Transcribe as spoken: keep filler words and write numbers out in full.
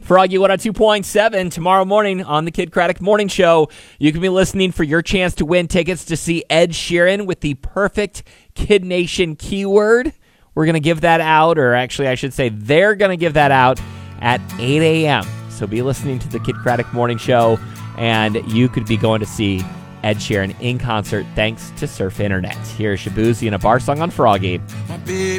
Froggy one oh two point seven tomorrow morning on the Kid Craddock Morning Show. You can be listening for your chance to win tickets to see Ed Sheeran with the perfect Kid Nation keyword. We're going to give that out, or actually I should say they're going to give that out at eight a.m. So be listening to the Kid Craddock Morning Show, and you could be going to see Ed Sheeran in concert thanks to Surf Internet. Here's Shabuzi and a bar song on Froggy.